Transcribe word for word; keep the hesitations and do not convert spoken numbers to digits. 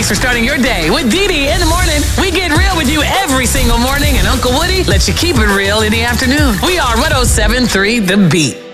Thanks for starting your day with Dee Dee in the morning. We get real with you every single morning, and Uncle Woody lets you keep it real in the afternoon. We are one oh seven point three The Beat.